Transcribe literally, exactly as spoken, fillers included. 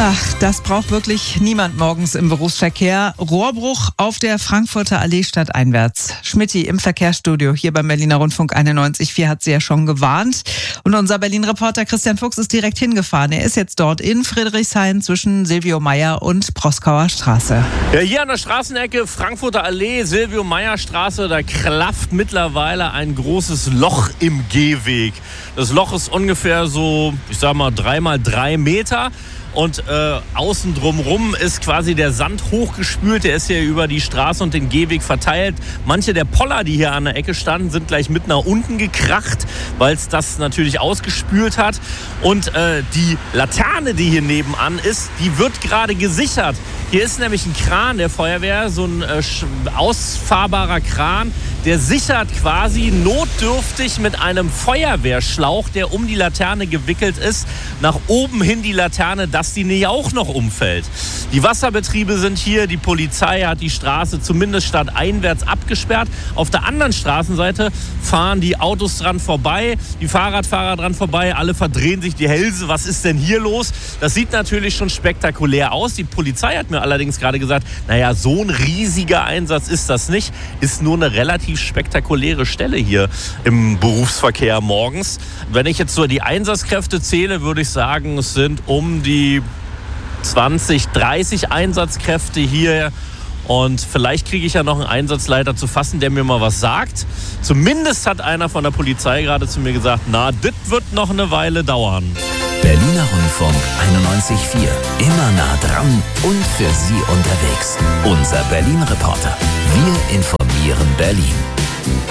Ach, das braucht wirklich niemand morgens im Berufsverkehr. Rohrbruch auf der Frankfurter Allee stadteinwärts. Schmitty im Verkehrsstudio hier beim Berliner Rundfunk einundneunzig Komma vier hat sie ja schon gewarnt. Und unser Berlin-Reporter Christian Fuchs ist direkt hingefahren. Er ist jetzt dort in Friedrichshain zwischen Silvio Meyer und Proskauer Straße. Ja, hier an der Straßenecke Frankfurter Allee, Silvio Meyer Straße, da klafft mittlerweile ein großes Loch im Gehweg. Das Loch ist ungefähr so, ich sag mal, drei mal drei Meter. Und äh, außen drumrum ist quasi der Sand hochgespült. Der ist hier über die Straße und den Gehweg verteilt. Manche der Poller, die hier an der Ecke standen, sind gleich mit nach unten gekracht, weil es das natürlich ausgespült hat. Und äh, die Laterne, die hier nebenan ist, die wird gerade gesichert. Hier ist nämlich ein Kran der Feuerwehr, so ein äh, ausfahrbarer Kran. Der sichert quasi notdürftig mit einem Feuerwehrschlauch, der um die Laterne gewickelt ist, nach oben hin die Laterne, dass die nicht auch noch umfällt. Die Wasserbetriebe sind hier, die Polizei hat die Straße zumindest stadteinwärts abgesperrt. Auf der anderen Straßenseite fahren die Autos dran vorbei, die Fahrradfahrer dran vorbei, alle verdrehen sich die Hälse. Was ist denn hier los? Das sieht natürlich schon spektakulär aus. Die Polizei hat mir allerdings gerade gesagt, naja, so ein riesiger Einsatz ist das nicht, ist nur eine relativ spektakuläre Stelle hier im Berufsverkehr morgens. Wenn ich jetzt so die Einsatzkräfte zähle, würde ich sagen, es sind um die zwanzig, dreißig Einsatzkräfte hier. Und vielleicht kriege ich ja noch einen Einsatzleiter zu fassen, der mir mal was sagt. Zumindest hat einer von der Polizei gerade zu mir gesagt, na, das wird noch eine Weile dauern. Berliner Rundfunk einundneunzig Komma vier. Immer nah dran und für Sie unterwegs. Unser Berlin-Reporter. Wir informieren Berlin.